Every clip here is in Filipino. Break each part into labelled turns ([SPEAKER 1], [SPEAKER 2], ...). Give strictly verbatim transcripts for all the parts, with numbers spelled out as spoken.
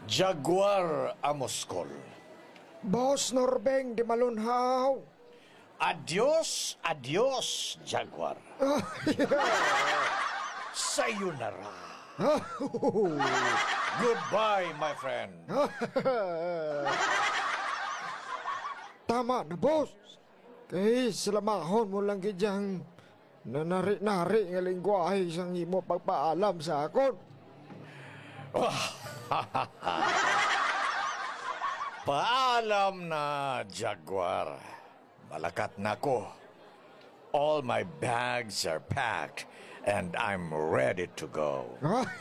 [SPEAKER 1] Jaguar Amoskol.
[SPEAKER 2] Boss Norbeng di Malunhaw.
[SPEAKER 1] Adios, adios, Jaguar. Sayonara. Goodbye, my friend.
[SPEAKER 2] Tama na, boss. Kay salamahon mo lang gidyang nanari-nari nga lingwahe sang imo pagpaalam sa akon.
[SPEAKER 1] Paalam na, Jaguar. Malakat na ko. All my bags are packed and I'm ready to go.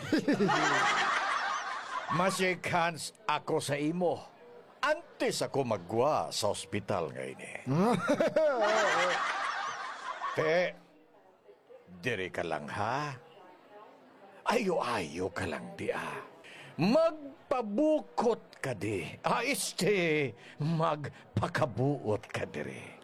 [SPEAKER 1] Masikans ako sa imo. Antes ako magwa sa ospital ngayon eh. Te, diri ka lang ha? Ayo-ayo ka lang di ah. Magpabukot ka di. Ah, este, magpakabuot ka diri.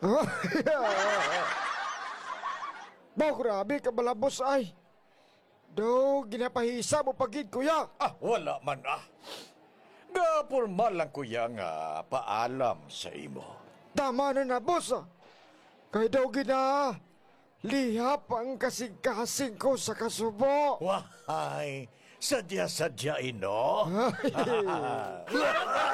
[SPEAKER 2] Ba, grabe ka balabos ay. Do, ginapahisa mo pagid, kuya.
[SPEAKER 1] Ah, wala man ah. Gapurma lang kuya nga paalam sa imo.
[SPEAKER 2] Tama na na, boss. Ah. Kay daw gina, lihap ang kasing-kasing ko sa kasubo.
[SPEAKER 1] Wahay, sadya-sadya ino.